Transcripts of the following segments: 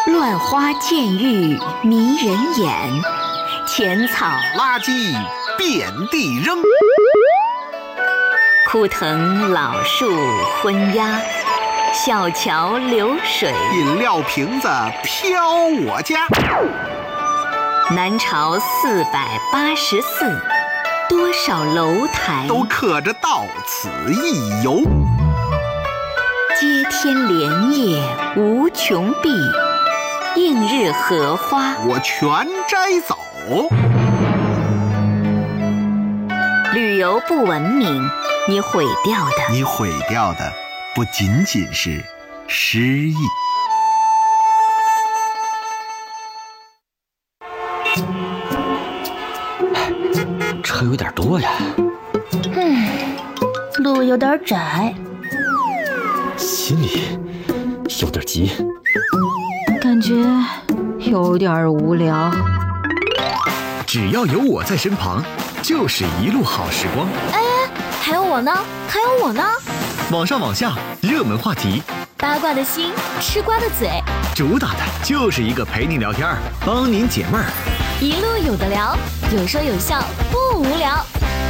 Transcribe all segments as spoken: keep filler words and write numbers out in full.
乱花渐欲迷人眼，浅草垃圾遍地扔。 枯藤老树昏鸦，小桥流水饮料瓶子飘我家。 南朝四百八十寺，多少楼台都刻着到此一游。 接天莲叶无穷碧，映日荷花我全摘走。 旅游不文明，你毁掉的， 你毁掉的不仅仅是诗意。 车有点多呀。 嗯，路有点窄， 心里有点急， 感觉有点无聊。 只要有我在身旁，就是一路好时光。 哎，还有我呢，还有我呢。 网上网下，热门话题， 八卦的心，吃瓜的嘴， 主打的就是一个陪你聊天，帮您解闷儿。 一路有的聊，有说有笑，不无聊。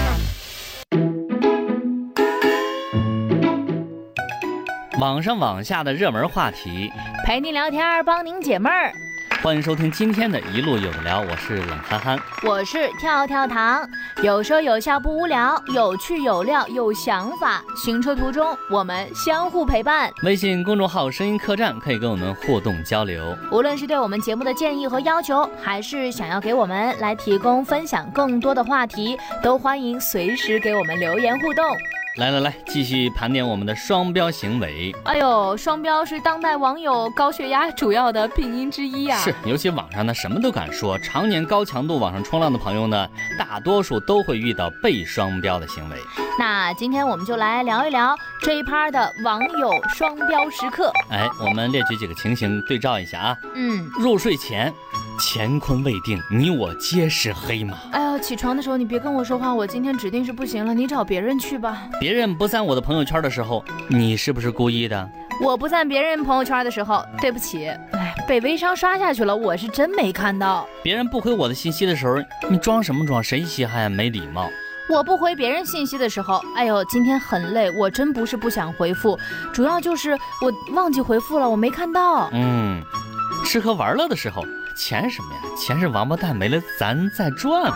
网上网下的热门话题， 陪您聊天，帮您解闷儿。 欢迎收听今天的一路有的聊，我是冷憨憨， 我是跳跳糖，有说有笑不无聊，有趣有料有想法，行车途中我们相互陪伴。 微信公众号声音客栈可以跟我们互动交流， 无论是对我们节目的建议和要求，还是想要给我们来提供分享更多的话题，都欢迎随时给我们留言互动。 来来来，继续盘点我们的双标行为。 哎呦，双标是当代网友高血压主要的病因之一啊。 是，尤其网上呢什么都敢说，常年高强度网上冲浪的朋友呢，大多数都会遇到被双标的行为。 那今天我们就来聊一聊这一趴的网友双标时刻。 哎，我们列举几个情形对照一下啊。 嗯， 入睡前乾坤未定，你我皆是黑马。 哎呀，起床的时候你别跟我说话，我今天指定是不行了，你找别人去吧。 别人不赞我的朋友圈的时候，你是不是故意的？ 我不赞别人朋友圈的时候，对不起，哎，被微商刷下去了，我是真没看到。 别人不回我的信息的时候，你装什么装？谁稀罕呀？没礼貌。 我不回别人信息的时候，哎呦，今天很累，我真不是不想回复，主要就是我忘记回复了，我没看到。 嗯，吃喝玩乐的时候，钱什么呀？钱是王八蛋，没了咱再赚。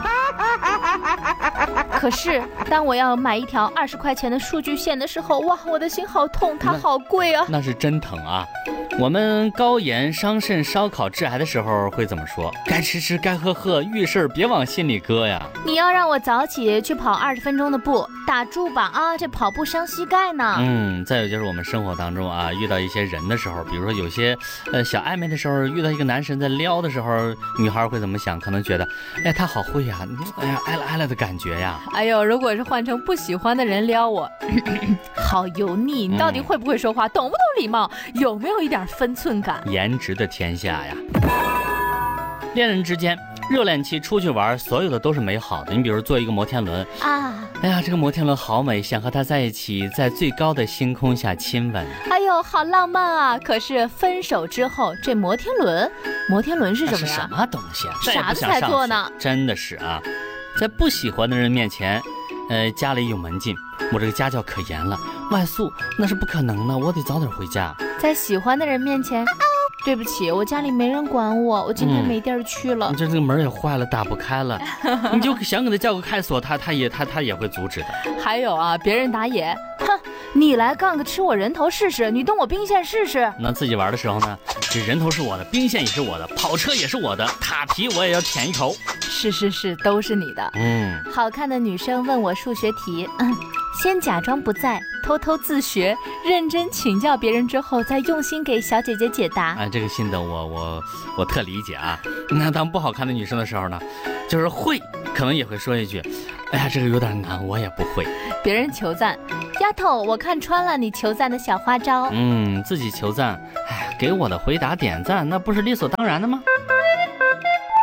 可是当我要买一条二十块钱的数据线的时候，哇，我的心好痛，它好贵啊。 那是真疼啊。我们高盐伤肾烧烤致癌的时候会怎么说？该吃吃该喝喝，遇事别往心里搁呀。 你要让我早起去跑二十分钟的步，打住吧啊，这跑步伤膝盖呢。 嗯，再有就是我们生活当中啊，遇到一些人的时候，比如说有些呃小暧昧的时候，遇到一个男神在撩的时候，女孩会怎么想？可能觉得，哎，他好会呀，哎呀，爱了爱了的感觉呀。 哎呦，如果是换成不喜欢的人撩我，咳咳好油腻，你到底会不会说话，懂不懂礼貌，有没有一点分寸感？ 颜值的天下呀。恋人之间热恋期出去玩，所有的都是美好的。你比如坐一个摩天轮啊，哎呀，这个摩天轮好美，想和他在一起，在最高的星空下亲吻。 哎呦，好浪漫啊！可是分手之后，这摩天轮，摩天轮是什么呀？ 是什么东西啊？ 傻子才坐呢。 真的是啊，在不喜欢的人面前，呃，家里有门禁，我这个家教可严了，外宿那是不可能的，我得早点回家。 在喜欢的人面前。对不起，我家里没人管我，我今天没地儿去了。 嗯、你这这个门也坏了，打不开了，你就想给他叫个开锁，他他也他他也会阻止的。 还有啊，别人打野，哼，你来干个吃我人头试试，你动我兵线试试。 那自己玩的时候呢，这人头是我的，兵线也是我的，跑车也是我的，塔皮我也要舔一口。 是是是，都是你的。 嗯， 好看的女生问我数学题，嗯，先假装不在，偷偷自学，认真请教别人之后，再用心给小姐姐解答。 啊，这个心得我我我特理解啊。那当不好看的女生的时候呢，就是会可能也会说一句，哎呀，这个有点难，我也不会。 别人求赞，丫头，我看穿了你求赞的小花招。 嗯，自己求赞，哎，给我的回答点赞，那不是理所当然的吗？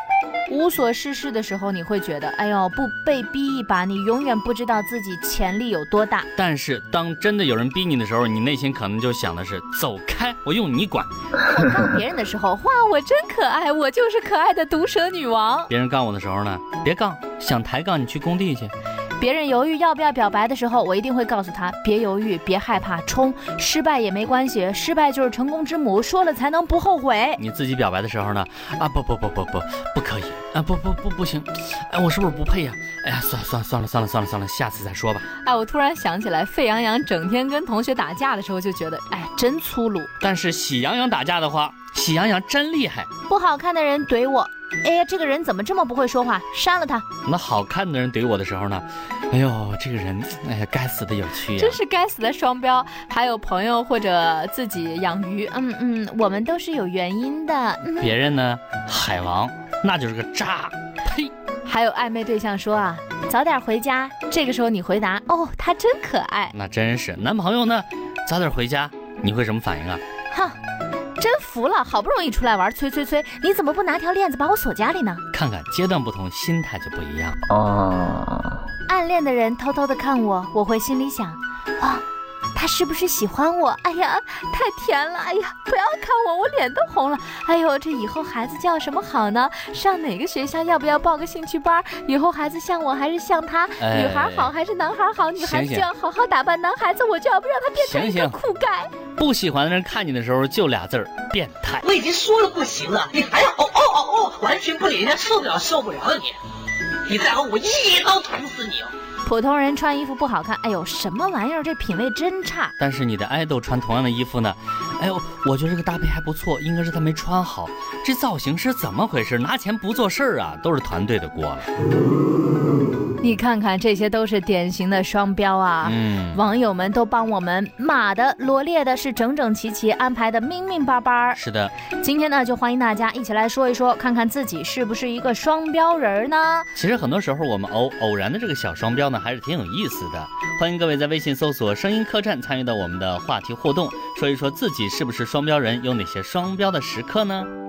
无所事事的时候，你会觉得，哎呦，不被逼一把，你永远不知道自己潜力有多大。 但是当真的有人逼你的时候，你内心可能就想的是走开，我用你管。 我杠别人的时候，哇，我真可爱，我就是可爱的毒舌女王。 别人杠我的时候呢，别杠，想抬杠你去工地去。 别人犹豫要不要表白的时候，我一定会告诉他，别犹豫，别害怕，冲，失败也没关系，失败就是成功之母，说了才能不后悔。 你自己表白的时候呢，啊不不不不不不可以啊，不不不不行，哎，我是不是不配呀？哎呀，算了算了算了算了算了算了，下次再说吧。 哎，我突然想起来，沸羊羊整天跟同学打架的时候，就觉得，哎，真粗鲁。 但是喜羊羊打架的话，喜羊羊真厉害。 不好看的人怼我，哎呀，这个人怎么这么不会说话？删了他。 那好看的人怼我的时候呢，哎呦，这个人，哎呀，该死的有趣呀、啊！ 真是该死的双标。还有朋友或者自己养鱼，嗯嗯，我们都是有原因的。嗯、 别人呢，海王那就是个渣，呸！ 还有暧昧对象说啊，早点回家。这个时候你回答，哦，他真可爱。 那真是。男朋友呢，早点回家，你会什么反应啊？ 哼。真服了，好不容易出来玩，催催催，你怎么不拿条链子把我锁家里呢？ 看看阶段不同，心态就不一样。 哦， 暗恋的人偷偷的看我，我会心里想，啊，他是不是喜欢我？哎呀，太甜了！哎呀，不要看我，我脸都红了。哎呦，这以后孩子叫什么好呢？上哪个学校？要不要报个兴趣班？以后孩子像我还是像他？ 哎、 女孩好还是男孩好？女孩子就要好好打扮，男孩子我就要不让他变成一个酷盖。 不喜欢的人看你的时候就俩字儿，变态。 我已经说了不行了，你还要哦哦哦哦，完全不理，人家受不了受不了了你，你再吼我一刀捅死你哦！ 普通人穿衣服不好看，哎呦，什么玩意儿，这品味真差。 但是你的爱豆穿同样的衣服呢，哎呦，我觉得这个搭配还不错，应该是他没穿好。这造型师怎么回事？拿钱不做事儿啊，都是团队的锅了。 你看看，这些都是典型的双标啊！嗯，网友们都帮我们码的、罗列的是整整齐齐，安排的明明白白。 是的， 今天呢，就欢迎大家一起来说一说，看看自己是不是一个双标人呢？ 其实很多时候我们偶偶然的这个小双标呢，还是挺有意思的。欢迎各位在微信搜索“声音客栈”参与到我们的话题互动，说一说自己是不是双标人，有哪些双标的时刻呢？